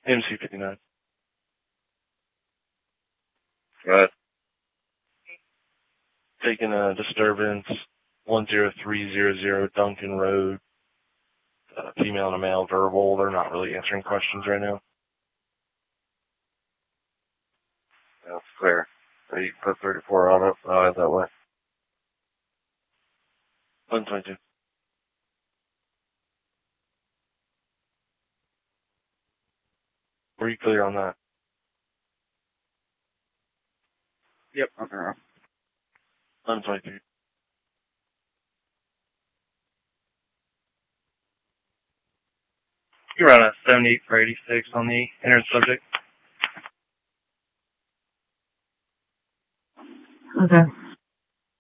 MC 59. Right. Taking a disturbance, 10300 Duncan Road. Female and a male verbal. They're not really answering questions right now. That's clear. So you put 34 on it. I'll head that way. 122. Were you clear on that? Yep. Okay. 122. You're on a 78 for 86 on the entered subject. Okay.